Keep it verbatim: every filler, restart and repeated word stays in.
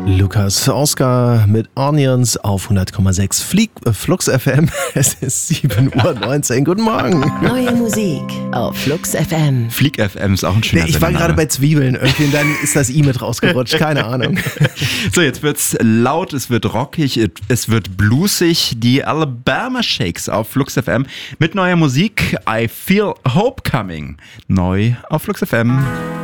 Lukas Oscar mit Onions auf hundert Komma sechs Flieg, äh, Flux F M. Es ist sieben Uhr neunzehn. Guten Morgen. Neue Musik auf Flux F M. Flieg F M ist auch ein schöner Nee, ich war Sendername. gerade bei Zwiebeln irgendwie und dann ist das I mit rausgerutscht. Keine Ahnung. So, jetzt wird's laut, es wird rockig, es wird bluesig. Die Alabama Shakes auf Flux F M mit neuer Musik. I Feel Hope Coming. Neu auf Flux F M.